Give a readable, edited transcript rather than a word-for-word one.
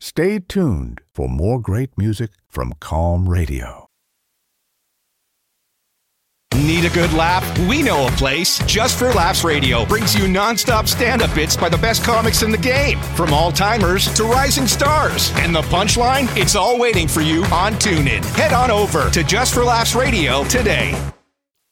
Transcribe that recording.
Stay tuned for more great music from Calm Radio. Need a good laugh? We know a place. Just for Laughs Radio brings you non-stop stand-up bits by the best comics in the game, from all-timers to rising stars. And the punchline? It's all waiting for you on TuneIn. Head on over to Just for Laughs Radio today.